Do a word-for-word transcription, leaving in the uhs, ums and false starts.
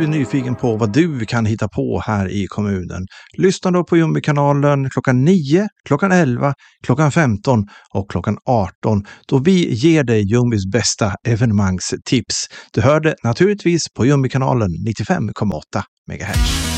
är nyfiken på vad du kan hitta på här i kommunen, lyssna då på Jumbi-kanalen klockan nio, klockan elva, klockan femton och klockan arton då vi ger dig Jumbis bästa evenemangstips. Du hör det naturligtvis på Jumbi-kanalen nittiofem komma åtta megahertz.